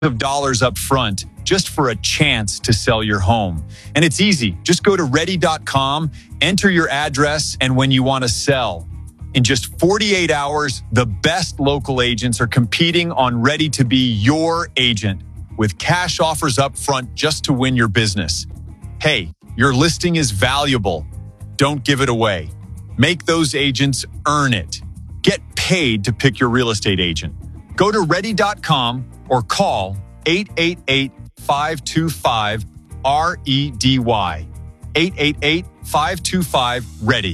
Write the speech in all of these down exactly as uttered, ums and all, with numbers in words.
of dollars up front just for a chance to sell your home. And it's easy. Just go to ready dot com, enter your address, and when you want to sell. In just forty-eight hours, the best local agents are competing on Ready to be your agent with cash offers up front just to win your business. Hey, your listing is valuable. Don't give it away. Make those agents earn it. Get paid to pick your real estate agent. Go to ready dot com or call eight eight eight, five two five, R E D Y. eight eight eight, five two five, READY.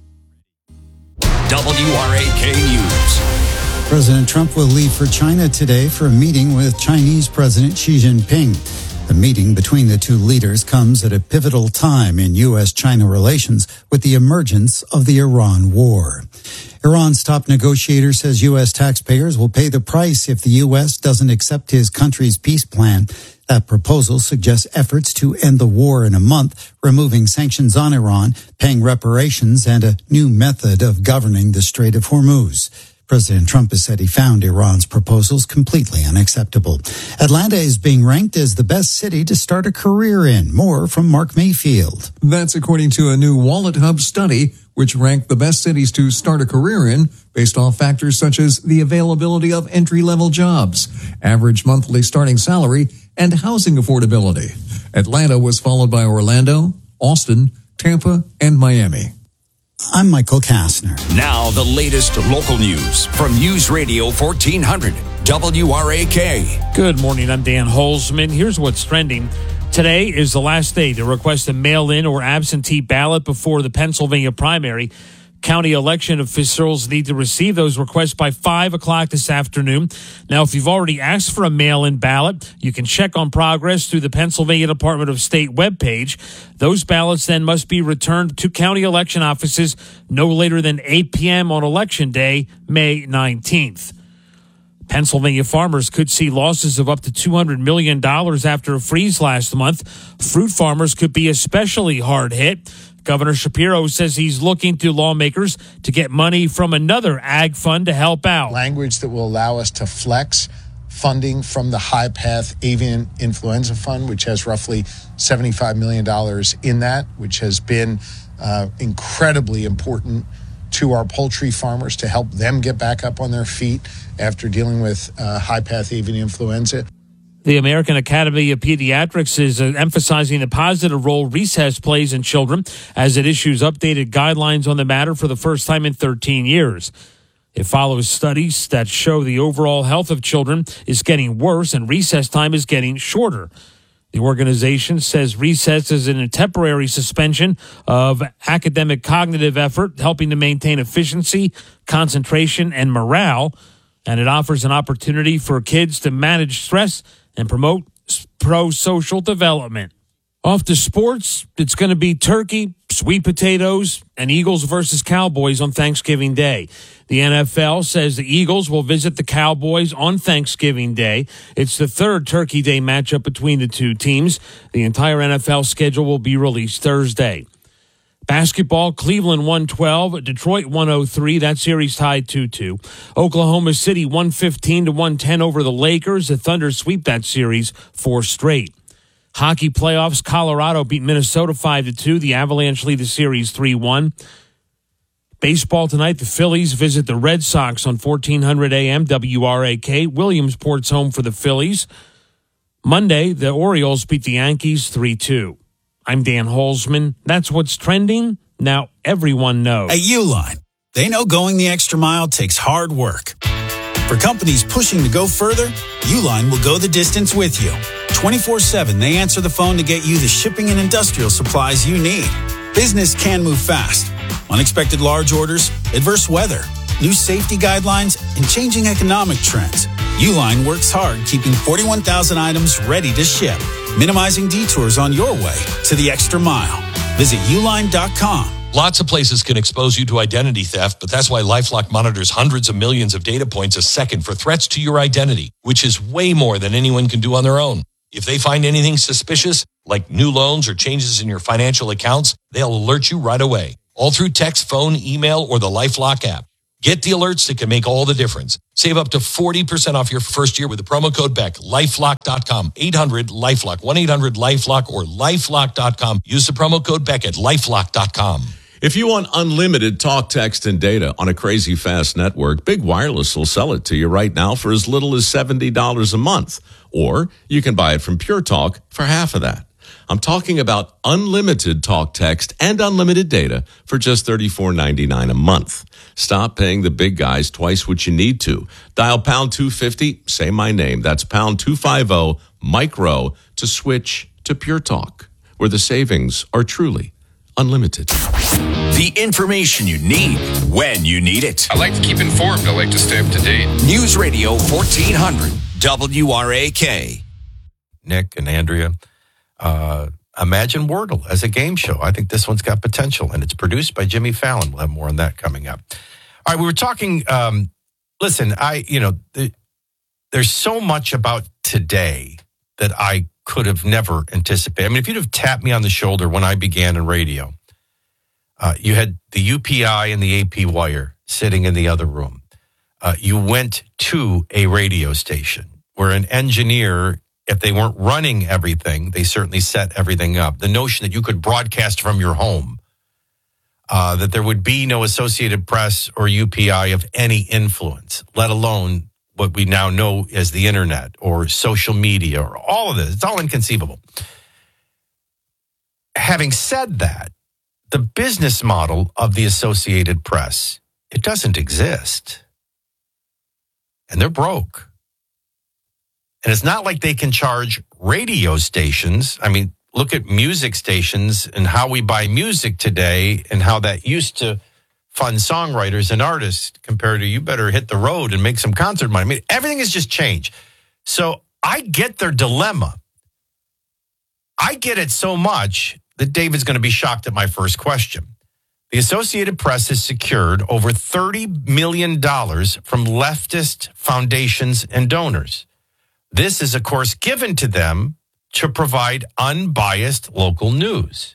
W R A K News. President Trump will leave for China today for a meeting with Chinese President Xi Jinping. The meeting between the two leaders comes at a pivotal time in U S China relations with the emergence of the Iran war. Iran's top negotiator says U S taxpayers will pay the price if the U S doesn't accept his country's peace plan. That proposal suggests efforts to end the war in a month, removing sanctions on Iran, paying reparations, and a new method of governing the Strait of Hormuz. President Trump has said he found Iran's proposals completely unacceptable. Atlanta is being ranked as the best city to start a career in. More from Mark Mayfield. That's according to a new Wallet Hub study, which ranked the best cities to start a career in based on factors such as the availability of entry-level jobs, average monthly starting salary, and housing affordability. Atlanta was followed by Orlando, Austin, Tampa, and Miami. I'm Michael Kastner. Now the latest local news from News Radio fourteen hundred W R A K. Good morning, I'm Dan Holzman. Here's what's trending. Today is the last day to request a mail-in or absentee ballot before the Pennsylvania primary. County election officials need to receive those requests by five o'clock this afternoon. Now, if you've already asked for a mail-in ballot, you can check on progress through the Pennsylvania Department of State webpage. Those ballots then must be returned to county election offices no later than eight p.m. on Election Day, May nineteenth. Pennsylvania farmers could see losses of up to two hundred million dollars after a freeze last month. Fruit farmers could be especially hard hit. Governor Shapiro says he's looking to lawmakers to get money from another ag fund to help out. Language that will allow us to flex funding from the High Path Avian Influenza Fund, which has roughly seventy-five million dollars in that, which has been uh, incredibly important to our poultry farmers to help them get back up on their feet after dealing with uh, High Path Avian Influenza. The American Academy of Pediatrics is uh, emphasizing the positive role recess plays in children as it issues updated guidelines on the matter for the first time in thirteen years. It follows studies that show the overall health of children is getting worse and recess time is getting shorter. The organization says recess is in a temporary suspension of academic cognitive effort, helping to maintain efficiency, concentration, and morale, and it offers an opportunity for kids to manage stress and promote pro-social development. Off to sports, it's going to be turkey, sweet potatoes, and Eagles versus Cowboys on Thanksgiving Day. The N F L says the Eagles will visit the Cowboys on Thanksgiving Day. It's the third Turkey Day matchup between the two teams. The entire N F L schedule will be released Thursday. Basketball, Cleveland one twelve, Detroit one oh three. That series tied two two. Oklahoma City one fifteen to one ten over the Lakers. The Thunder sweep that series four straight. Hockey playoffs, Colorado beat Minnesota five to two. The Avalanche lead the series three one. Baseball tonight, the Phillies visit the Red Sox on fourteen hundred A M W R A K. Williamsport's home for the Phillies. Monday, the Orioles beat the Yankees three two. I'm Dan Holzman. That's what's trending. Now everyone knows. At Uline, they know going the extra mile takes hard work. For companies pushing to go further, Uline will go the distance with you. twenty-four seven, they answer the phone to get you the shipping and industrial supplies you need. Business can move fast. Unexpected large orders, adverse weather, new safety guidelines, and changing economic trends. Uline works hard keeping forty-one thousand items ready to ship, minimizing detours on your way to the extra mile. Visit uline dot com. Lots of places can expose you to identity theft, but that's why LifeLock monitors hundreds of millions of data points a second for threats to your identity, which is way more than anyone can do on their own. If they find anything suspicious, like new loans or changes in your financial accounts, they'll alert you right away, all through text, phone, email, or the LifeLock app. Get the alerts that can make all the difference. Save up to forty percent off your first year with the promo code Beck. LifeLock dot com. eight hundred LifeLock. one eight hundred LifeLock or LifeLock dot com. Use the promo code Beck at LifeLock dot com. If you want unlimited talk, text, and data on a crazy fast network, Big Wireless will sell it to you right now for as little as seventy dollars a month. Or you can buy it from Pure Talk for half of that. I'm talking about unlimited talk, text, and unlimited data for just thirty-four ninety-nine a month. Stop paying the big guys twice what you need to. Dial pound two fifty, say my name. That's pound two fifty, micro, to switch to Pure Talk, where the savings are truly unlimited. The information you need when you need it. I like to keep informed. I like to stay up to date. News Radio fourteen hundred W R A K. Nick and Andrea, uh, imagine Wordle as a game show. I think this one's got potential, and it's produced by Jimmy Fallon. We'll have more on that coming up. All right, we were talking, um, listen, I, you know, the, there's so much about today that I could have never anticipated. I mean, if you'd have tapped me on the shoulder when I began in radio, uh, you had the U P I and the A P wire sitting in the other room. Uh, you went to a radio station where an engineer, if they weren't running everything, they certainly set everything up. The notion that you could broadcast from your home, uh, that there would be no Associated Press or U P I of any influence, let alone what we now know as the internet or social media or all of this. It's all inconceivable. Having said that, the business model of the Associated Press, it doesn't exist. And they're broke. And it's not like they can charge radio stations. I mean, look at music stations and how we buy music today and how that used to fund songwriters and artists compared to you better hit the road and make some concert money. I mean, everything has just changed. So I get their dilemma. I get it so much that David's going to be shocked at my first question. The Associated Press has secured over thirty million dollars from leftist foundations and donors. This is, of course, given to them to provide unbiased local news.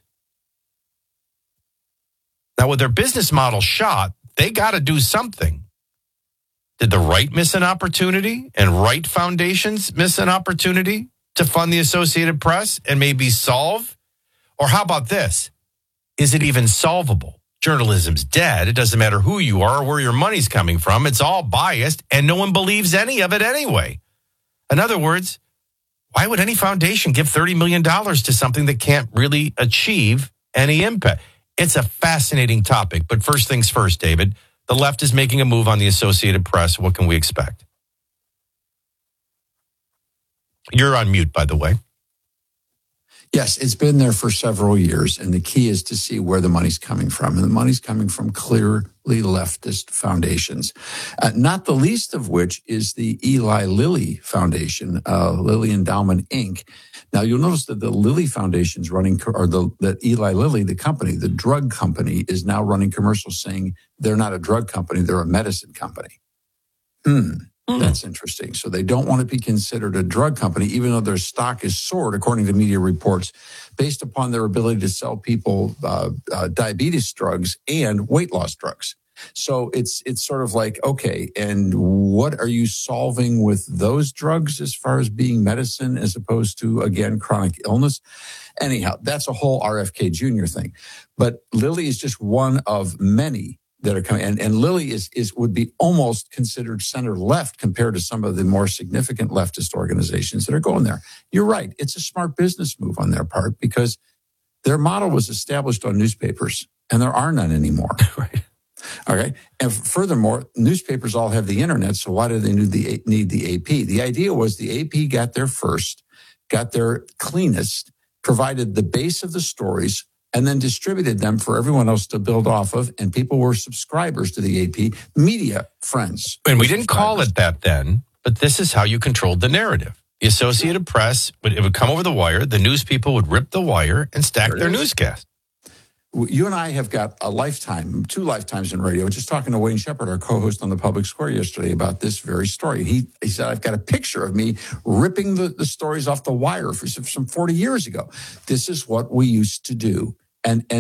Now, with their business model shot, they got to do something. Did the right miss an opportunity and right foundations miss an opportunity to fund the Associated Press and maybe solve? Or how about this? Is it even solvable? Journalism's dead. It doesn't matter who you are or where your money's coming from. It's all biased, and no one believes any of it anyway. In other words, why would any foundation give thirty million dollars to something that can't really achieve any impact? It's a fascinating topic, but first things first, David. The left is making a move on the Associated Press. What can we expect? You're on mute, by the way. Yes, it's been there for several years, and the key is to see where the money's coming from. And the money's coming from clearly leftist foundations, uh, not the least of which is the Eli Lilly Foundation, uh, Lilly Endowment, Incorporated. Now, you'll notice that the Lilly Foundation's running, or the that Eli Lilly, the company, the drug company, is now running commercials saying they're not a drug company, they're a medicine company. Hmm. Mm. That's interesting. So they don't want to be considered a drug company, even though their stock is soared, according to media reports, based upon their ability to sell people uh, uh, diabetes drugs and weight loss drugs. So it's it's sort of like, okay, and what are you solving with those drugs as far as being medicine as opposed to, again, chronic illness? Anyhow, that's a whole R F K Junior thing. But Lilly is just one of many that are coming, and, and Lilly is is would be almost considered center left compared to some of the more significant leftist organizations that are going there. You're right; it's a smart business move on their part because their model was established on newspapers, and there are none anymore. Right. Okay, and furthermore, newspapers all have the internet, so why do they need the need the A P? The idea was the A P got there first, got there cleanest, provided the base of the stories, and then distributed them for everyone else to build off of, and people were subscribers to the A P, media friends. And we didn't call it that then, but this is how you controlled the narrative. The Associated Press, it would come over the wire, the news people would rip the wire and stack their newscast. You and I have got a lifetime, two lifetimes in radio. Just talking to Wayne Shepard, our co-host on the Public Square yesterday, about this very story. He he said, I've got a picture of me ripping the, the stories off the wire for some, some forty years ago. This is what we used to do. And and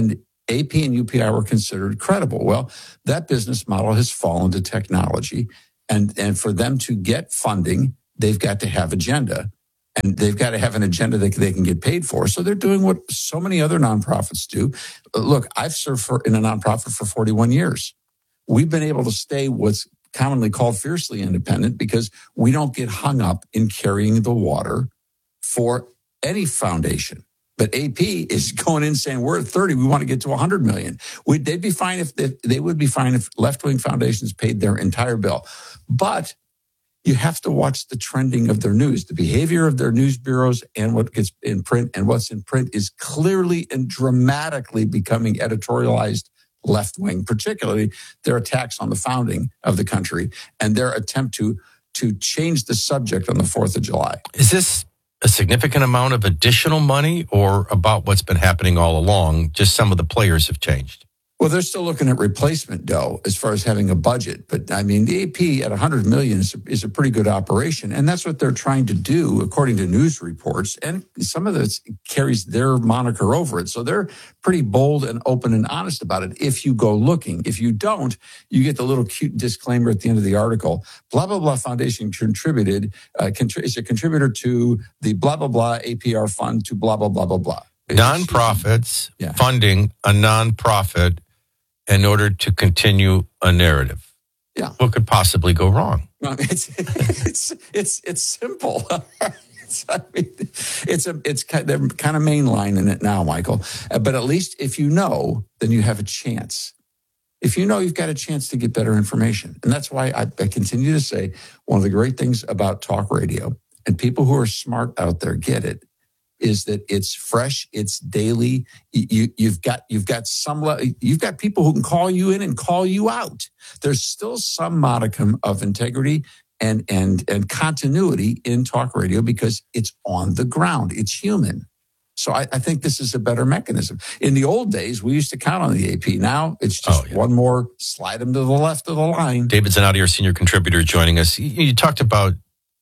A P and U P I were considered credible. Well, that business model has fallen to technology. And, and for them to get funding, they've got to have agenda. And they've got to have an agenda that they can get paid for. So they're doing what so many other nonprofits do. Look, I've served for, in a nonprofit for forty-one years. We've been able to stay what's commonly called fiercely independent because we don't get hung up in carrying the water for any foundation. But A P is going in saying, we're at thirty, we want to get to one hundred million. We'd, they'd be fine if they, they would be fine if left-wing foundations paid their entire bill. But you have to watch the trending of their news, the behavior of their news bureaus and what gets in print. And what's in print is clearly and dramatically becoming editorialized left-wing, particularly their attacks on the founding of the country and their attempt to, to change the subject on the fourth of July. Is this a significant amount of additional money or about what's been happening all along? Just some of the players have changed. Well, they're still looking at replacement dough as far as having a budget. But I mean, the A P at one hundred million is a, is a pretty good operation. And that's what they're trying to do, according to news reports. And some of this carries their moniker over it. So they're pretty bold and open and honest about it if you go looking. If you don't, you get the little cute disclaimer at the end of the article. Blah, blah, blah Foundation contributed, uh, contri- is a contributor to the blah, blah, blah A P R fund to blah, blah, blah, blah, blah. Nonprofits yeah. funding a nonprofit in order to continue a narrative. Yeah. What could possibly go wrong? No, it's it's it's it's simple. it's, I mean, it's a it's kind they're kind of mainlining it now, Michael. Uh, but at least if you know, then you have a chance. If you know, you've got a chance to get better information, and that's why I, I continue to say one of the great things about talk radio, and people who are smart out there get it, is that it's fresh, it's daily. You, you've got you've got some you've got people who can call you in and call you out. There's still some modicum of integrity and and and continuity in talk radio because it's on the ground. It's human. So I, I think this is a better mechanism. In the old days, we used to count on the A P. Now it's just oh, yeah. one more slide them to the left of the line. David Zanotti, our senior contributor, joining us. You, you talked about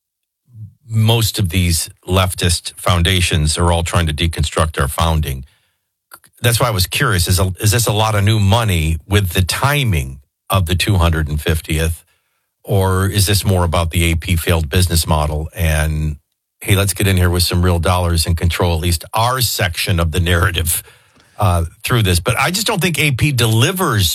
most of these leftist foundations are all trying to deconstruct our founding. That's why I was curious, is, a, is this a lot of new money with the timing of the two hundred fiftieth? Or is this more about the A P failed business model and, hey, let's get in here with some real dollars and control at least our section of the narrative uh, through this? But I just don't think A P delivers.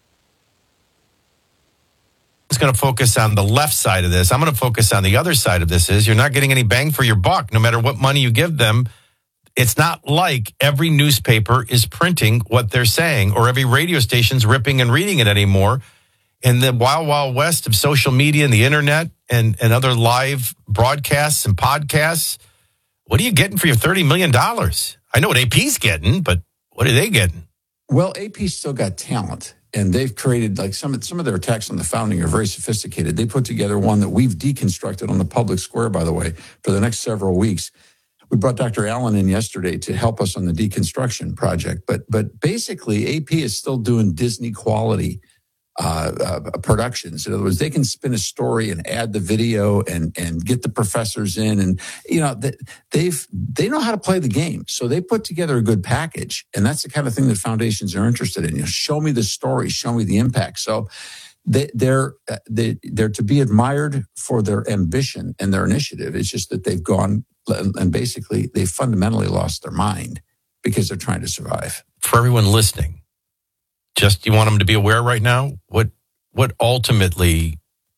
It's going to focus on the left side of this. I'm going to focus on the other side of this is you're not getting any bang for your buck, no matter what money you give them. It's not like every newspaper is printing what they're saying or every radio station's ripping and reading it anymore. In the wild, wild west of social media and the internet and, and other live broadcasts and podcasts, what are you getting for your thirty million dollars? I know what A P's getting, but what are they getting? Well, A P's still got talent. And they've created, like some, some of their attacks on the founding are very sophisticated. They put together one that we've deconstructed on the public square, by the way, for the next several weeks. We brought Doctor Allen in yesterday to help us on the deconstruction project. But but basically, A P is still doing Disney quality uh, uh, productions. In other words, they can spin a story and add the video and and get the professors in, and you know they, they've they know how to play the game. So they put together a good package, and that's the kind of thing that foundations are interested in. You know, show me the story, show me the impact. So they, they're they, they're to be admired for their ambition and their initiative. It's just that they've gone and basically they fundamentally lost their mind because they're trying to survive. For everyone listening, just you want them to be aware right now, what what ultimately,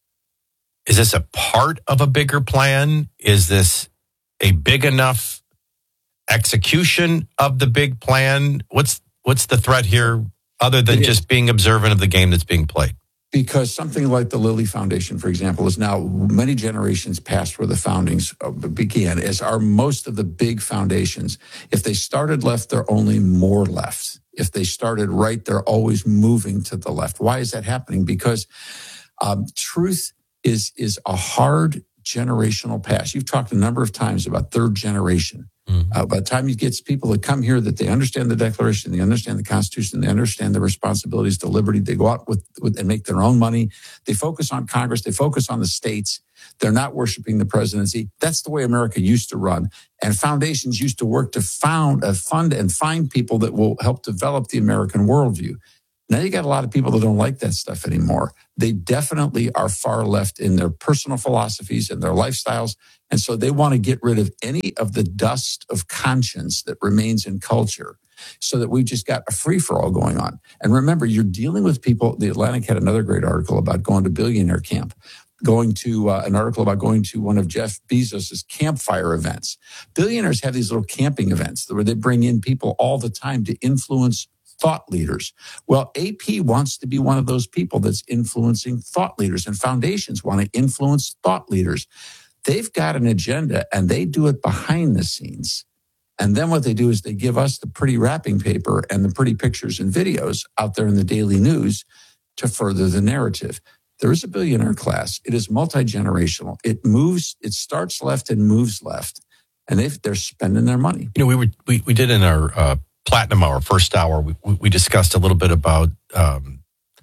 is this a part of a bigger plan? Is this a big enough execution of the big plan? What's what's the threat here other than just being observant of the game that's being played? Because something like the Lilly Foundation, for example, is now many generations past where the foundings began, as are most of the big foundations. If they started left, they're only more left. If they started right, they're always moving to the left. Why is that happening? Because um, truth is is a hard generational pass. You've talked a number of times about third generation. Mm-hmm. Uh, by the time you get people that come here, that they understand the Declaration, they understand the Constitution, they understand the responsibilities to liberty, they go out with, with and make their own money. They focus on Congress, they focus on the states. They're not worshiping the presidency. That's the way America used to run. And foundations used to work to found, uh, fund and find people that will help develop the American worldview. Now you got a lot of people that don't like that stuff anymore. They definitely are far left in their personal philosophies and their lifestyles. And so they want to get rid of any of the dust of conscience that remains in culture so that we've just got a free-for-all going on. And remember, you're dealing with people. The Atlantic had another great article about going to billionaire camp, going to uh, an article about going to one of Jeff Bezos's campfire events. Billionaires have these little camping events where they bring in people all the time to influence thought leaders. Well, A P wants to be one of those people that's influencing thought leaders, and foundations want to influence thought leaders. They've got an agenda, and they do it behind the scenes. And then what they do is they give us the pretty wrapping paper and the pretty pictures and videos out there in the daily news to further the narrative. There is a billionaire class. It is multi-generational. It moves, it starts left and moves left. And they've, they're spending their money. You know, we were we, we did in our uh, Platinum Hour, first hour, we, we discussed a little bit about um,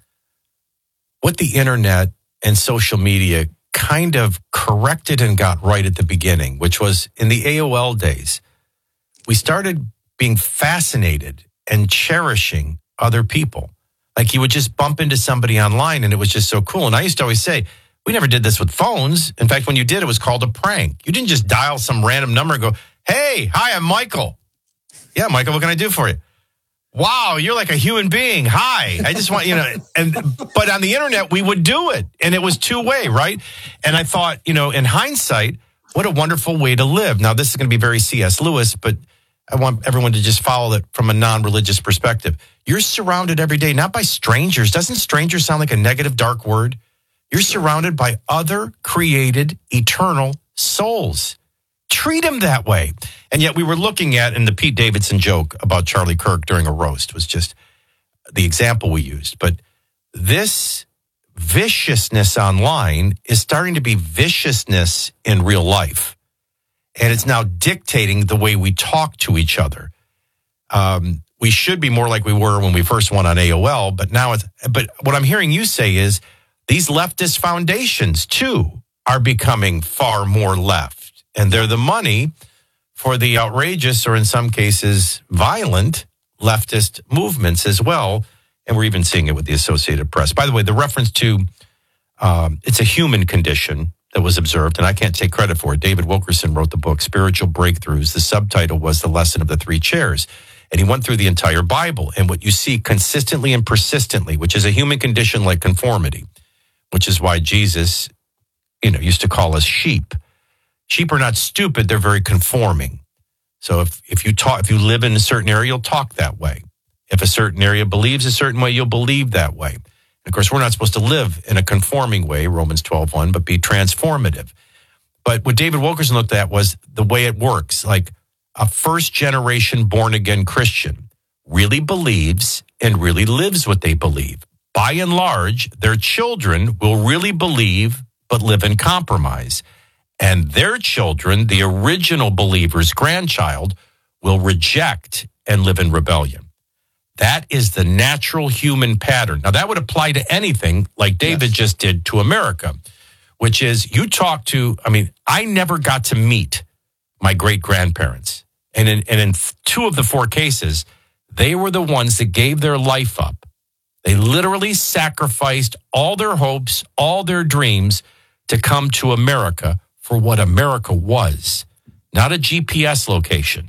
what the internet and social media kind of corrected and got right at the beginning, which was in the A O L days. We started being fascinated and cherishing other people. Like you would just bump into somebody online and it was just so cool. And I used to always say, we never did this with phones. In fact, when you did, it was called a prank. You didn't just dial some random number and go, hey, hi, I'm Michael. Yeah, Michael, what can I do for you? Wow, you're like a human being. Hi. I just want, you know, and but on the internet, we would do it. And it was two-way, right? And I thought, you know, in hindsight, what a wonderful way to live. Now, this is going to be very C S Lewis, but I want everyone to just follow it from a non-religious perspective. You're surrounded every day, not by strangers. Doesn't stranger sound like a negative, dark word? You're surrounded by other created, eternal souls. Treat them that way. And yet we were looking at, and the Pete Davidson joke about Charlie Kirk during a roast was just the example we used. But this viciousness online is starting to be viciousness in real life. And it's now dictating the way we talk to each other. Um, we should be more like we were when we first went on A O L, but now it's, but what I'm hearing you say is these leftist foundations too are becoming far more left. And they're the money for the outrageous, or in some cases, violent leftist movements as well. And we're even seeing it with the Associated Press. By the way, the reference to um, it's a human condition that was observed, and I can't take credit for it. David Wilkerson wrote the book, Spiritual Breakthroughs. The subtitle was The Lesson of the Three Chairs. And he went through the entire Bible. And what you see consistently and persistently, which is a human condition like conformity, which is why Jesus, you know, used to call us sheep. Sheep are not stupid, they're very conforming. So if, if you talk, if you live in a certain area, you'll talk that way. If a certain area believes a certain way, you'll believe that way. And of course, we're not supposed to live in a conforming way, Romans twelve one, but be transformative. But what David Wilkerson looked at was the way it works. Like a first generation born again Christian really believes and really lives what they believe. By and large, their children will really believe but live in compromise. And their children, the original believer's grandchild, will reject and live in rebellion. That is the natural human pattern. Now, that would apply to anything like David yes. just did to America, which is you talk to, I mean, I never got to meet my great-grandparents. And in, and in two of the four cases, they were the ones that gave their life up. They literally sacrificed all their hopes, all their dreams to come to America for what America was. Not a G P S location,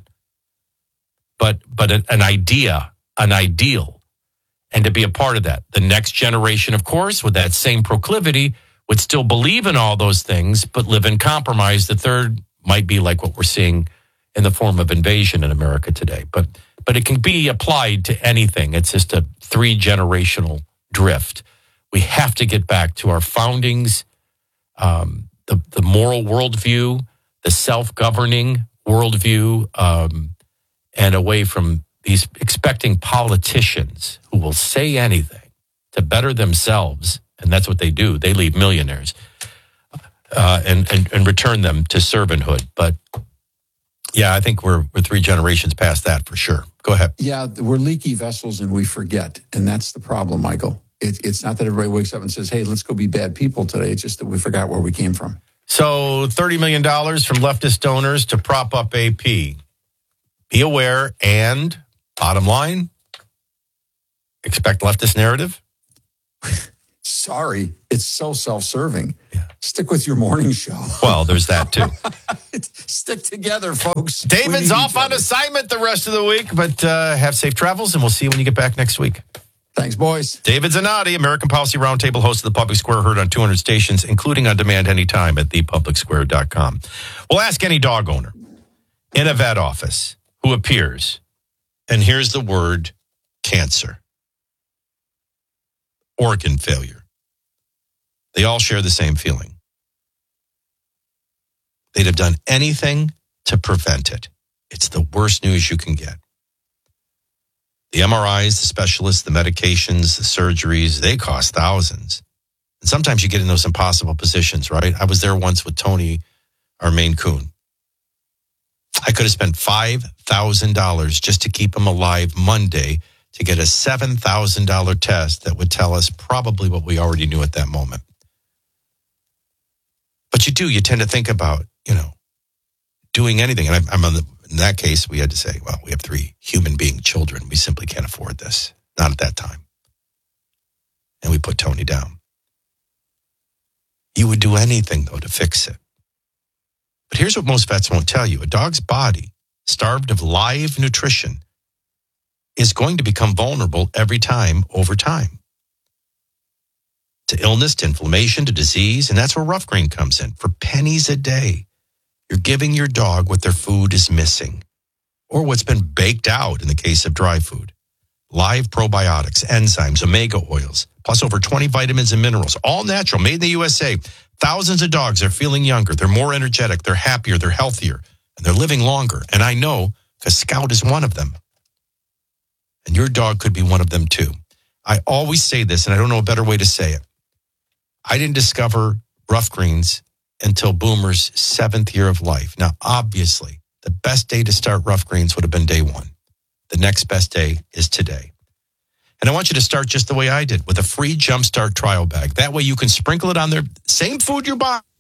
but but an, an idea, an ideal, and to be a part of that. The next generation, of course, with that same proclivity, would still believe in all those things, but live in compromise. The third might be like what we're seeing in the form of invasion in America today. But but it can be applied to anything. It's just a three-generational drift. We have to get back to our foundings, um, the, the moral worldview, the self-governing worldview, um, and away from these expecting politicians who will say anything to better themselves, and that's what they do. They leave millionaires uh, and, and and return them to servanthood. But yeah, I think we're we're three generations past that for sure. Go ahead. Yeah, we're leaky vessels and we forget, and that's the problem, Michael. It, it's not that everybody wakes up and says, "Hey, let's go be bad people today." It's just that we forgot where we came from. So thirty million dollars from leftist donors to prop up A P. Be aware and, bottom line, expect leftist narrative. Sorry, it's so self-serving. Yeah. Stick with your morning show. Well, there's that too. Stick together, folks. David's off on assignment the rest of the week, but uh, have safe travels, and we'll see you when you get back next week. Thanks, boys. David Zanotti, American Policy Roundtable, host of the Public Square, heard on two hundred stations, including on demand anytime at the public square dot com. We'll ask any dog owner in a vet office who appears, and here's the word cancer, organ failure. They all share the same feeling. They'd have done anything to prevent it. It's the worst news you can get. The M R Is, the specialists, the medications, the surgeries, they cost thousands. And sometimes you get in those impossible positions, right? I was there once with Tony, our Maine Coon. I could have spent five thousand dollars just to keep him alive Monday to get a seven thousand dollars test that would tell us probably what we already knew at that moment. But you do, you tend to think about, you know, doing anything. And I'm on the, in that case, we had to say, well, we have three human being children. We simply can't afford this. Not at that time. And we put Tony down. You would do anything, though, to fix it. But here's what most vets won't tell you. A dog's body, starved of live nutrition, is going to become vulnerable every time over time. To illness, to inflammation, to disease, and that's where Rough Green comes in. For pennies a day, you're giving your dog what their food is missing, or what's been baked out in the case of dry food. Live probiotics, enzymes, omega oils, plus over twenty vitamins and minerals, all natural, made in the U S A. Thousands of dogs are feeling younger. They're more energetic. They're happier. They're healthier. And they're living longer. And I know because Scout is one of them. And your dog could be one of them too. I always say this, and I don't know a better way to say it. I didn't discover Rough Greens until Boomer's seventh year of life. Now, obviously, the best day to start Rough Greens would have been day one. The next best day is today. And I want you to start just the way I did, with a free Jumpstart trial bag. That way you can sprinkle it on their same food you're buying.